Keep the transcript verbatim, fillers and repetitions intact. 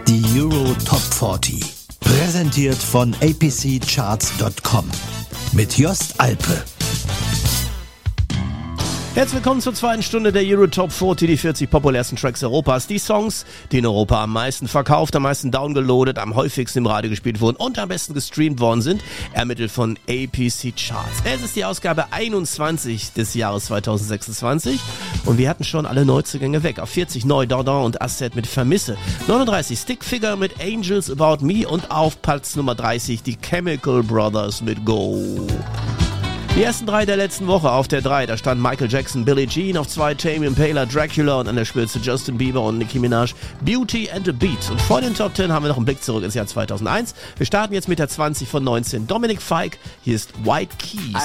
Die Euro Top vierzig. Präsentiert von A P C Charts Punkt com. Mit Jost Alpe. Herzlich willkommen zur zweiten Stunde der Euro Top vierzig, die vierzig populärsten Tracks Europas. Die Songs, die in Europa am meisten verkauft, am meisten downgeloadet, am häufigsten im Radio gespielt wurden und am besten gestreamt worden sind, ermittelt von A P C Charts. Es ist die Ausgabe einundzwanzig des Jahres zweitausendsechsundzwanzig und wir hatten schon alle Neuzugänge weg. Auf vierzig neu Dardon und Asset mit Vermisse. neununddreißig Stickfigure mit Angels About Me und auf Platz Nummer dreißig die Chemical Brothers mit Go. Die ersten drei der letzten Woche. Auf der drei, da stand Michael Jackson, Billie Jean, auf zwei Tame Impala, Dracula und an der Spitze Justin Bieber und Nicki Minaj, Beauty and the Beat. Und vor den Top zehn haben wir noch einen Blick zurück ins Jahr zweitausendeins. Wir starten jetzt mit der zwanzig von neunzehn. Dominic Fike, hier ist White Keys.